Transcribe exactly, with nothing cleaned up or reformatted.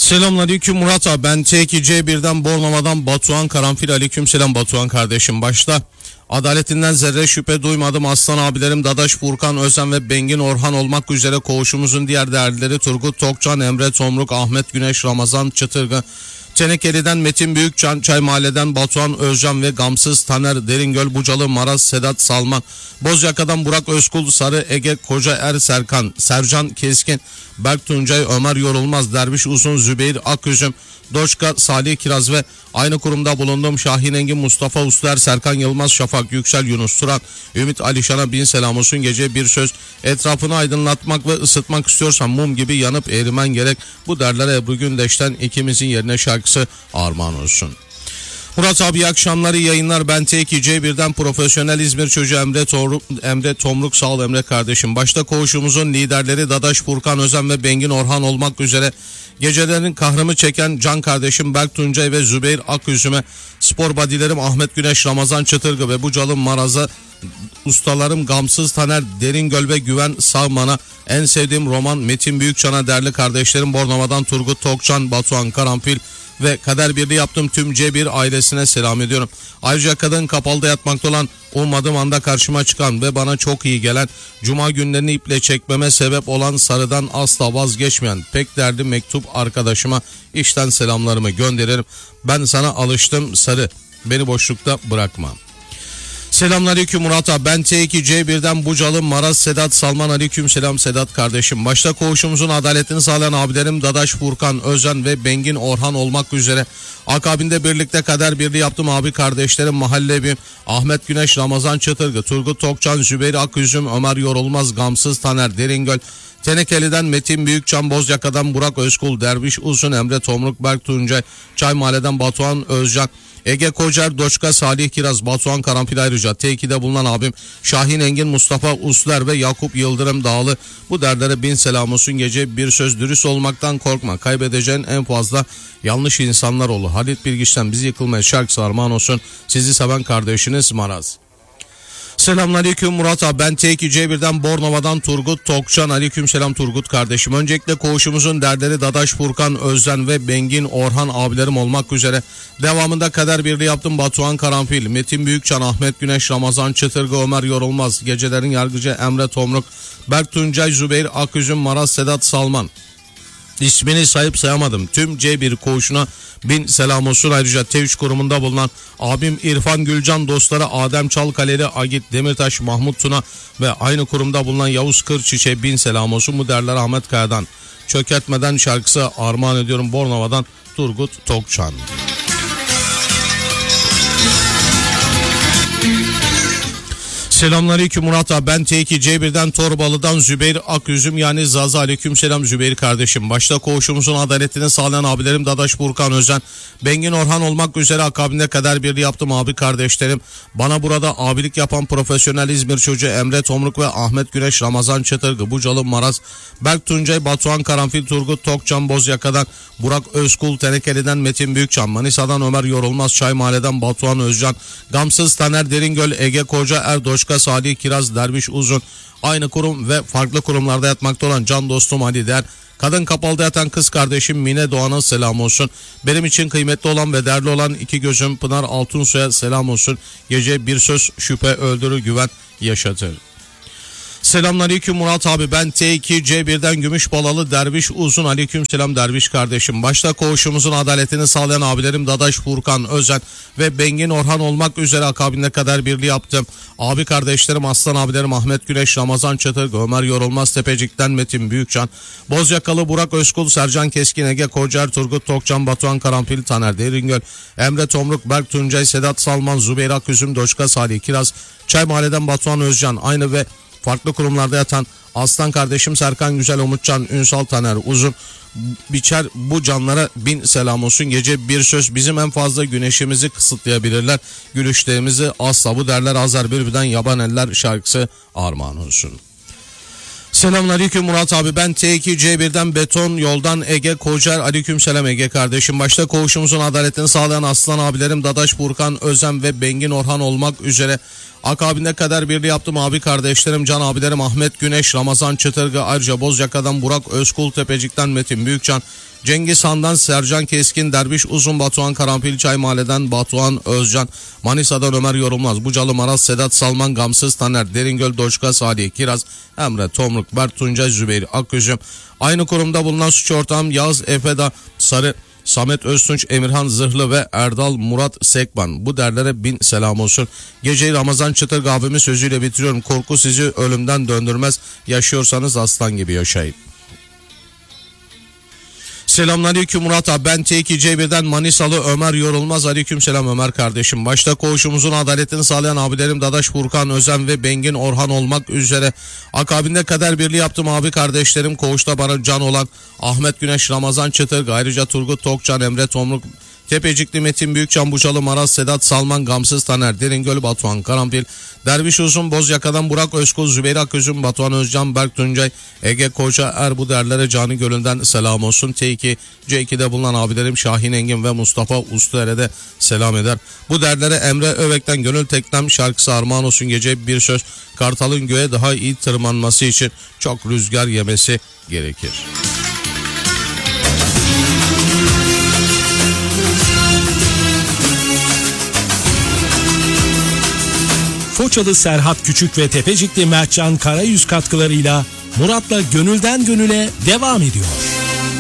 Selamünaleyküm Murat abi, ben T iki C birden Bornova'dan Batuhan Karanfil. Aleyküm selam Batuhan kardeşim. Başta adaletinden zerre şüphe duymadım aslan abilerim Dadaş, Furkan Özen ve Bengin Orhan olmak üzere koğuşumuzun diğer değerlileri Turgut Tokcan, Emre Tomruk, Ahmet Güneş, Ramazan Çıtırgı, Tenekeli'den Metin Büyükcan, Çay Mahalle'den Batuhan Özcan ve Gamsız Taner, Deringöl, Bucalı, Maraz, Sedat Salman, Bozyaka'dan Burak Özkul, Sarı Ege, Koca Er Serkan, Sercan Keskin, Berk Tuncay, Ömer Yorulmaz, Derviş Uzun, Zübeyir Aküzüm, Doşka, Salih Kiraz ve aynı kurumda bulunduğum Şahin Engin, Mustafa Usler, Serkan Yılmaz, Şafak Yüksel, Yunus Turan, Ümit Alişan'a bin selam olsun. Gece bir söz, etrafını aydınlatmak ve ısıtmak istiyorsan mum gibi yanıp erimen gerek. Bu derlere Ebru Gündeş'ten ikimizin yerine şarkısı armağan olsun. Murat abi iyi akşamlar, iyi yayınlar. Ben T iki C birden profesyonel İzmir çocuğu Emre, Toruk, Emre Tomruk. Sağ ol Emre kardeşim. Başta koğuşumuzun liderleri Dadaş, Furkan Özen ve Bengin Orhan olmak üzere gecelerin kahrımı çeken can kardeşim Berk Tuncay ve Zübeyir Aküzüm'e, spor badilerim Ahmet Güneş, Ramazan Çıtırgı ve Bucalı Maraz'a, ustalarım Gamsız Taner, Deringöl ve Güven Sağman'a, en sevdiğim roman Metin Büyükcan'a, değerli kardeşlerim Bornova'dan Turgut Tokcan, Batuhan Karanfil ve kader birliği yaptığım tüm C bir ailesine selam ediyorum. Ayrıca kadın kapalıda yatmakta olan, ummadığım anda karşıma çıkan ve bana çok iyi gelen, cuma günlerini iple çekmeme sebep olan, sarıdan asla vazgeçmeyen pek derdi mektup arkadaşıma işten selamlarımı gönderirim. Ben sana alıştım sarı, beni boşlukta bırakma. Selamünaleyküm Murat abi, ben T iki C birden Bucalı, Maraz, Sedat Salman. Aleyküm selam Sedat kardeşim. Başta koğuşumuzun adaletini sağlayan abilerim Dadaş, Furkan Özen ve Bengin Orhan olmak üzere akabinde birlikte kader birliği yaptım abi kardeşlerim Mahallebim Ahmet Güneş, Ramazan Çıtırgı, Turgut Tokcan, Zübeyir Aküzüm, Ömer Yorulmaz, Gamsız Taner, Deringöl, Tenekeli'den Metin Büyükcan, Bozyaka'dan Burak Özkul, Derviş Uzun, Emre Tomruk, Berk Tuncay, Çay Mahalle'den Batuhan Özcan, Ege Kocar, Doçka, Salih Kiraz, Batuhan Karanfil. Ayrıca T iki'de bulunan abim Şahin Engin, Mustafa Usler ve Yakup Yıldırım Dağlı. Bu derlere bin selam olsun. Gece bir söz, dürüst olmaktan korkma, kaybedeceğin en fazla yanlış insanlar olur. Halit Bilgiç'ten bizi yıkılmaya şarkısı armağan olsun. Sizi seven kardeşiniz Maraz. Selamünaleyküm Murat abi, ben T iki C birden Bornova'dan Turgut Tokcan. Aleyküm selam Turgut kardeşim. Öncelikle koğuşumuzun derleri Dadaş, Furkan Özden ve Bengin Orhan abilerim olmak üzere devamında kader birliği yaptım Batuhan Karanfil, Metin Büyükcan, Ahmet Güneş, Ramazan Çıtırgı, Ömer Yorulmaz, gecelerin yargıcı Emre Tomruk, Berk Tuncay, Zübeyir Aküzüm, Maraz, Sedat Salman. İsmini sayıp sayamadım tüm C bir koğuşuna bin selam olsun. Ayrıca T üç kurumunda bulunan abim İrfan Gülcan, dostları Adem Çalkaleli, Agit Demirtaş, Mahmut Tuna ve aynı kurumda bulunan Yavuz Kırçiçek'e bin selam olsun. Bu derler Ahmet Kaya'dan çökertmeden şarkısı armağan ediyorum Bornova'dan Turgut Tokcan. Selamünaleyküm Murat abi, ben T iki C birden Torbalı'dan Zübeyir Aküzüm yani Zaza. Aleyküm selam Zübeyir kardeşim. Başta koğuşumuzun adaletini sağlayan abilerim Dadaş, Furkan Özen, Bengin Orhan olmak üzere akabinde kader birliği yaptım abi kardeşlerim. Bana burada abilik yapan profesyonel İzmir çocuğu Emre Tomruk ve Ahmet Güneş, Ramazan Çıtırgı, Bucalı Maraz, Berk Tuncay, Batuhan Karanfil, Turgut Tokcan, Bozyaka'dan Burak Özkul, Tenekeli'den Metin Büyükcan, Manisa'dan Ömer Yorulmaz, Çay Mahalle'den Batuhan Özcan, Gamsız Taner, Deringöl, Ege Koca Er, Doşka, Salih Kiraz, Derviş Uzun, aynı kurum ve farklı kurumlarda yatmakta olan can dostum Ali Der, kadın kapalıda yatan kız kardeşim Mine Doğan'a selam olsun. Benim için kıymetli olan ve değerli olan iki gözüm Pınar Altunsoy'a selam olsun. Gece bir söz, şüphe öldürür, güven yaşatır. Selamünaleyküm Murat abi, ben T iki C birden Gümüşbalalı Derviş Uzun. Aleyküm selam Derviş kardeşim. Başta koğuşumuzun adaletini sağlayan abilerim Dadaş, Furkan Özen ve Bengin Orhan olmak üzere akabinde kadar birliği yaptım abi kardeşlerim aslan abilerim Ahmet Güneş, Ramazan Çıtırgı, Ömer Yorulmaz, Tepecik'ten Metin Büyükcan, Bozyakalı Burak Özkul, Sercan Keskin, Ege Kocar, Turgut Tokcan, Batuhan Karanfil, Taner Deringöl, Emre Tomruk, Berk Tuncay, Sedat Salman, Zübeyir Aküzüm, Doçka, Salih Kiraz, Çay Mahalle'den Batuhan Özcan, aynı ve farklı kurumlarda yatan aslan kardeşim Serkan Güzel, Umutcan, Ünsal, Taner Uzun, Biçer, bu canlara bin selam olsun. Gece bir söz, bizim en fazla güneşimizi kısıtlayabilirler, gülüşlerimizi asla, bu derler azar birbirinden yaban eller şarkısı armağan olsun. Selamünaleyküm Murat abi, ben T iki C birden Beton Yoldan Ege Kocar. Aleyküm selam Ege kardeşim. Başta koğuşumuzun adaletini sağlayan aslan abilerim Dadaş, Furkan Özen ve Bengin Orhan olmak üzere akabinde kader birliği yaptım abi kardeşlerim can abilerim Ahmet Güneş, Ramazan Çıtırgı, ayrıca Bozyaka'dan Burak Özkul, Tepecik'ten Metin Büyükcan, Cengiz Han'dan Sercan Keskin, Derviş Uzun, Batuhan Karanfil, Çay Mahalle'den Batuhan Özcan, Manisa'dan Ömer Yorulmaz, Bucalı Maraz Sedat Salman, Gamsız Taner, Deringöl Doçka Salih Kiraz, Emre Tomruk, Bert Tuncay, Zübeyir Akgüzüm. Aynı kurumda bulunan suç ortağım Yağız Efeda Sarı, Samet Öztunç, Emirhan Zırhlı ve Erdal Murat Sekban. Bu derlere bin selam olsun. Geceyi Ramazan Çıtırg abimin sözüyle bitiriyorum. Korku sizi ölümden döndürmez. Yaşıyorsanız aslan gibi yaşayın. Selamünaleyküm Murat abi, ben T iki C bir'den Manisalı Ömer Yorulmaz. Aleykümselam Ömer kardeşim. Başta koğuşumuzun adaletini sağlayan abilerim Dadaş Furkan Özen ve Bengin Orhan olmak üzere akabinde kader birliği yaptım abi kardeşlerim. Koğuşta bana can olan Ahmet Güneş, Ramazan Çıtırg, ayrıca Turgut Tokcan, Emre Tomruk, Tepecikli Metin Büyükcan, Bucalı Maraz Sedat Salman, Gamsız Taner, Deringöl Batuhan Karanfil, Derviş Uzun, Bozyaka'dan Burak Özkul, Zübeyir Aközüm, Batuhan Özcan, Berk Tuncay, Ege Koca Er, bu derlere canı gönülden selam olsun. T iki C iki'de bulunan abilerim Şahin Engin ve Mustafa Ustuer'e de selam eder. Bu derlere Emre Övek'ten Gönül Teklem şarkısı armağan olsun. Gece bir söz, Kartal'ın göğe daha iyi tırmanması için çok rüzgar yemesi gerekir. Foçalı Serhat Küçük ve Tepecikli Mertcan Karayüz katkılarıyla Murat'la Gönülden Gönüle devam ediyor.